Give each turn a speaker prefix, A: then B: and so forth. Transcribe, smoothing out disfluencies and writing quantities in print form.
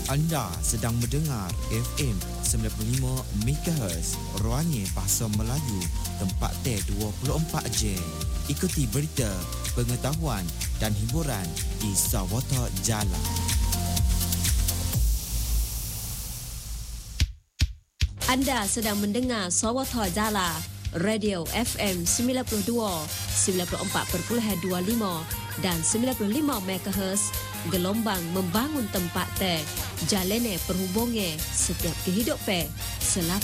A: Anda sedang mendengar FM 95 MHz Ruangnya Bahasa Melayu, tempat T24 J. Ikuti berita, pengetahuan dan hiburan di Sawata Jalan.
B: Anda sedang mendengar Sawata Jala, Radio FM 92, 94.25 dan 95 MHz, gelombang membangun tempat teh, jalane perhubungan setiap kehidupan, selaku